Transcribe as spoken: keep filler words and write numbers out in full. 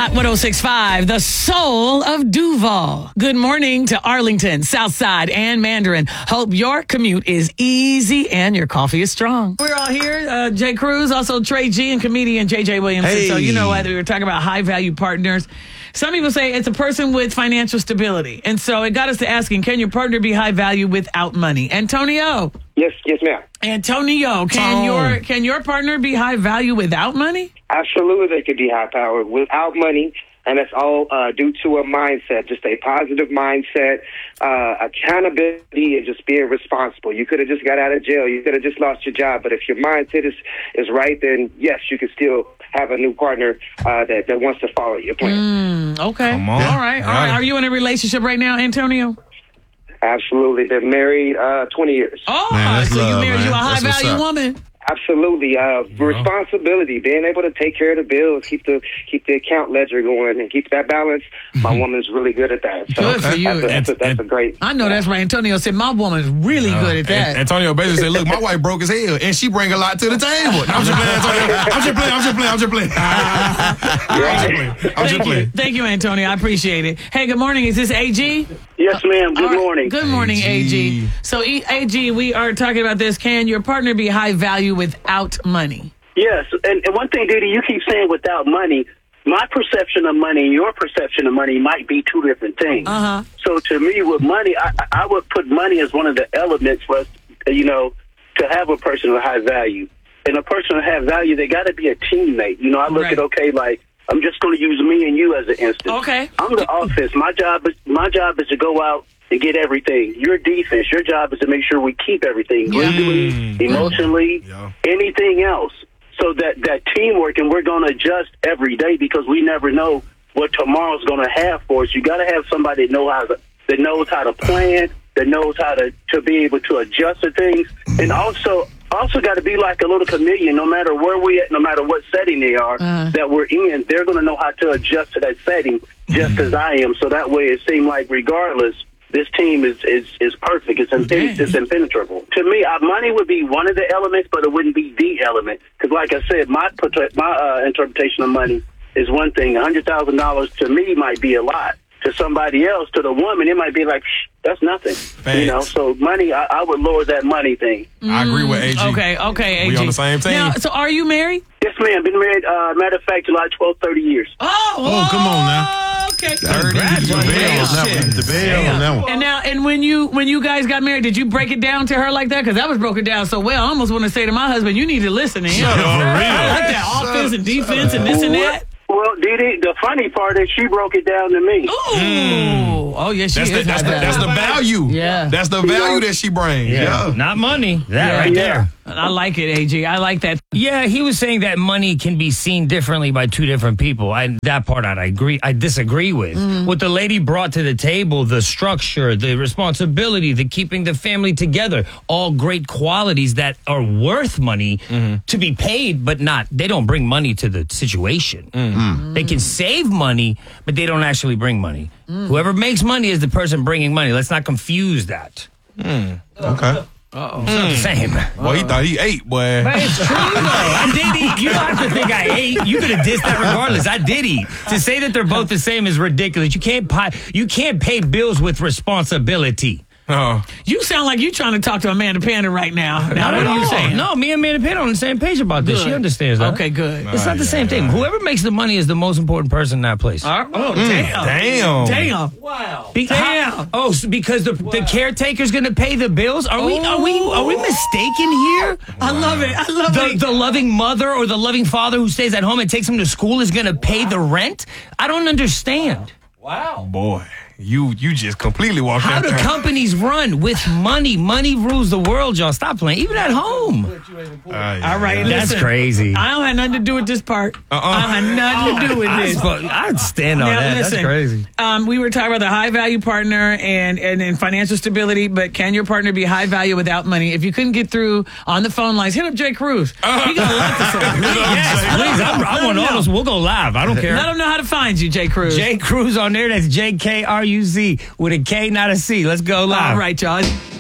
Hot one oh six point five, the soul of Duval. Good morning to Arlington, Southside, and Mandarin. Hope your commute is easy and your coffee is strong. We're all here. Uh, Jay Cruz, also Trey G, and comedian J J Williamson. Hey. So you know what? We were talking about high-value partners. Some people say it's a person with financial stability. And so it got us to asking, can your partner be high value without money? Antonio. Yes, yes, ma'am. Antonio, can Oh. your can your partner be high value without money? Absolutely, they could be high powered without money, and it's all uh, due to a mindset, just a positive mindset, uh, accountability, and just being responsible. You could have just got out of jail. You could have just lost your job. But if your mindset is, is right, then yes, you can still have a new partner uh, that, that wants to follow your plan. Mm, okay. Come on. All right. All right. Are you in a relationship right now, Antonio? Absolutely. Been married uh, twenty years. Oh, Man, that's so love, you married man. you a high That's what's value up. woman. Absolutely. Uh, responsibility, being able to take care of the bills, keep the keep the account ledger going, and keep that balance. My woman's really good at that. So Good for you. That's a, that's a, that's a great. I know that's right. Antonio said my woman's really good at that. And Antonio basically said, look, my wife broke as hell, and she bring a lot to the table. No, I'm just playing, Antonio. I'm just playing, I'm just playing, I'm just playing. I'm just playing. I'm just Thank you. playing. Thank you, Antonio. I appreciate it. Hey, good morning. Is this A G? Yes, ma'am. Good All right. morning. Good morning, A G. A G. So, E- A G, we are talking about this. Can your partner be high value without money? Yes, and, and one thing, Didi, you keep saying without money. My perception of money and your perception of money might be two different things. Uh-huh. So to me, with money, I, I would put money as one of the elements for us, you know, to have a person of high value. And a person of high value, they got to be a teammate. You know, I look Right. at, okay, like, I'm just going to use me and you as an instance. Okay. I'm the offense. My job is my job is to go out and get everything. Your defense. Your job is to make sure we keep everything, Yeah. mentally, Mm. emotionally, Yeah. anything else. So that that teamwork, and we're going to adjust every day because we never know what tomorrow's going to have for us. You got to have somebody that know how to, that knows how to plan, that knows how to to be able to adjust to things, and also. Also got to be like a little chameleon. No matter where we at, no matter what setting they are Uh. that we're in, they're going to know how to adjust to that setting just as I am. So that way, it seems like regardless, this team is is, is perfect. It's, Okay. it's impenetrable. To me, uh, money would be one of the elements, but it wouldn't be the element. Because, like I said, my my uh, interpretation of money is one thing. A hundred thousand dollars to me might be a lot. To somebody else, to the woman, it might be like, Shh, that's nothing. You know, so money, I, I would lower that money thing. I agree with A G. Okay, okay, A G. We on the same team. Now, so are you married? Yes, ma'am. Been married, uh, matter of fact, July twelfth, thirty years. Oh, Oh, come on now. Okay. thirty The bell on that one. The bell on that one. And now, and when you when you guys got married, did you break it down to her like that? Because that was broken down so well. I almost want to say to my husband, you need to listen to him. Shut up, for real. I like that offense and defense and this and that. Well, Didi, the funny part is she broke it down to me. Ooh. Oh, yeah, she That's the, is. that's, high the, that's the value. value. Yeah. That's the value that she brings. Yeah. Yeah. Not money. That Yeah. right there. I like it, A G. I like that. Yeah, he was saying that money can be seen differently by two different people. I, that part I agree. I disagree with. What the lady brought to the table, the structure, the responsibility, the keeping the family together, all great qualities that are worth money to be paid, but not. They don't bring money to the situation. They can save money, but they don't actually bring money. Whoever makes money is the person bringing money. Let's not confuse that. Okay. Uh-oh. It's not the same. Well, he thought he ate, boy. But it's true, though. I did eat. You don't have to think I ate. You could have dissed that regardless. I did eat. To say that they're both the same is ridiculous. You can't pay, you can't pay bills with responsibility. Oh. You sound like you trying to talk to Amanda Panda right now. Now, Not what at are you all. saying? No, me and Amanda Pitt are on the same page about this. Good. She understands that. Okay, good. It's not the yeah, same thing. yeah. Whoever makes the money is the most important person in that place. All right. Oh, damn. Damn. Damn. Wow. Damn. Oh, so because the the caretaker's going to pay the bills? Are we are we are we mistaken here? I love it. I love The, it. the loving mother or the loving father who stays at home and takes him to school is going to pay the rent? I don't understand. Boy, you you just completely walked How out do there. companies run with money? Money rules the world, y'all. Stop playing. Even at home. Uh, yeah, All right, yeah. That's listen, crazy. I don't have nothing to do with this part. Uh-uh. I don't have nothing to do with I this. I'd stand on Now, that. listen, That's crazy. Um, we were talking about the high value partner and, and, and financial stability, but can your partner be high value without money? If you couldn't get through on the phone lines, hit up Jay Cruz. He got a lot to say. Yes, please. I'm, I want all those. We'll go live. I don't care. Let them know how to find you, Jay Cruz. Jay Cruz on there. That's J K R U Z with a K, not a C. Let's go live. All right, y'all.